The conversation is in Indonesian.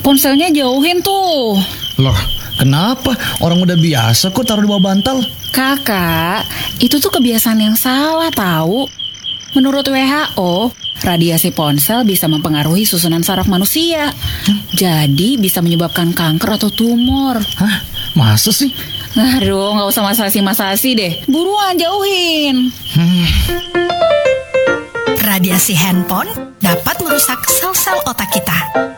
ponselnya jauhin tuh. Loh, kenapa? Orang udah biasa kok taruh di bawah bantal. Kakak, itu tuh kebiasaan yang salah tahu. Menurut WHO, radiasi ponsel bisa mempengaruhi susunan saraf manusia. Jadi bisa menyebabkan kanker atau tumor. Hah? Masa sih? Aduh, gak usah masasi-masasi deh. Buruan jauhin. Radiasi handphone dapat merusak sel-sel otak kita.